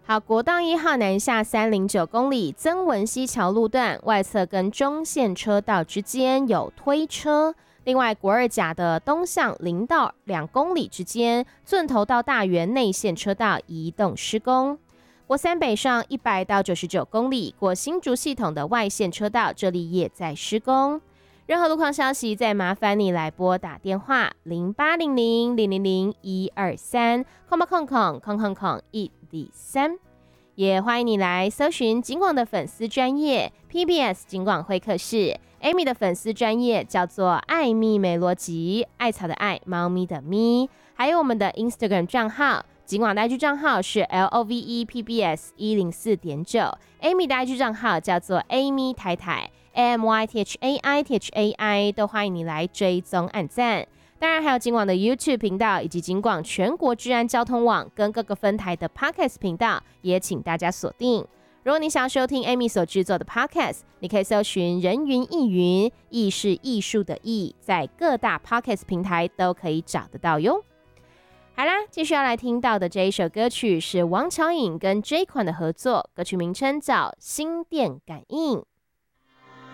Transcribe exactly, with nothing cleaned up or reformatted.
好，国道一号南下三零九公里，曾文溪桥路段外侧跟中线车道之间有推车。另外，国二甲的东向林道两公里之间，圳头到大园内线车道移动施工。国三北上一百到九十九公里，过新竹系统的外线车道，这里也在施工。任何路况消息，再麻烦你来拨打电话零八零零零零零一二三空八空空空空空一零三，也欢迎你来搜寻警广的粉丝专页 P B S 警广会客室 ，Amy 的粉丝专页叫做艾蜜美逻辑，艾草的艾，猫咪的咪，还有我们的 Instagram 账号。警广的 I G 账号是 L O V E P B S 一零四点九 ，Amy 的 I G 账号叫做 Amy 台台 A M Y T H A I T H A I， 都欢迎你来追踪按赞。当然还有警广的 YouTube 频道以及警广全国治安交通网跟各个分台的 Podcast 频道，也请大家锁定。如果你想要收听 Amy 所制作的 Podcast， 你可以搜寻人云亦云，艺是艺术的艺，在各大 Podcast 平台都可以找得到哟。好啦，继续要来听到的这一首歌曲是王巧颖跟 J 款的合作，歌曲名称叫《心电感应》。